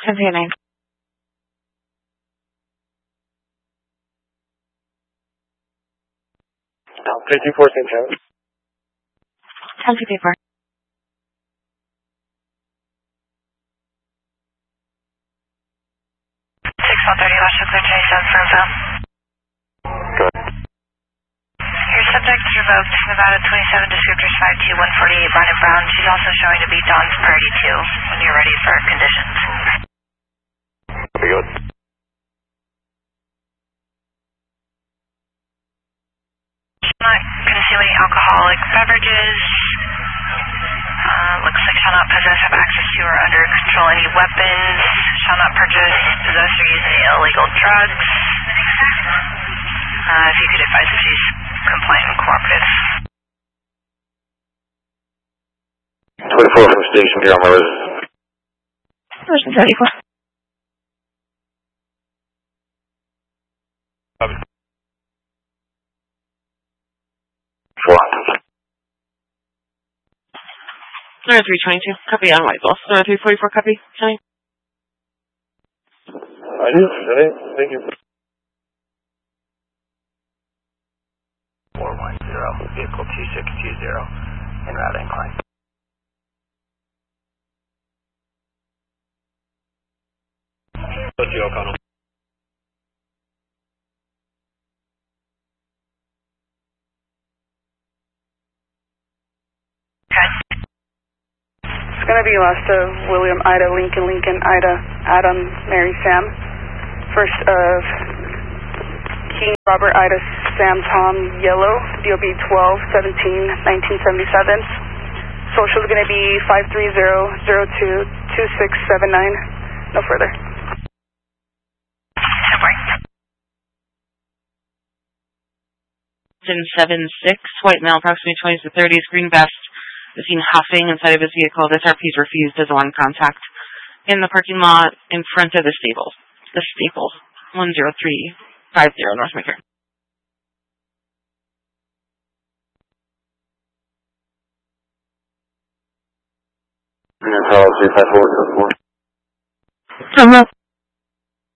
10-9. 324 St. John's. 10-54. 6130 Washington 27 firms out. Good. Your subject is revoked. Nevada 27 descriptors 52148 Brandon Brown. She's also showing to be Dawn's priority 2 when you're ready for conditions. Very good. Not consuming alcoholic beverages. Looks like shall not possess, have access to, or under control any weapons. Shall not purchase, possess, or use any illegal drugs. If you could advise if she's compliant and cooperative. 24 from Station here on my residence. Version 34. Copy. 322. Copy on White Ball. 344. Copy. County. I do. Thank you. 410, vehicle 2620, en route incline. O'Connell. It's going to be last of William, Ida, Lincoln, Ida, Adam, Mary, Sam. First of King, Robert, Ida, Sam, Tom, Yellow, DOB 12-17-1977. Social is going to be 530-02-2679. No further. 76. White male, approximately 20s to 30s. Green vest. Is seen huffing inside of his vehicle. This RP is refused as on contact in the parking lot in front of the Staples. The Staples. 10350 Northmaker. And 354.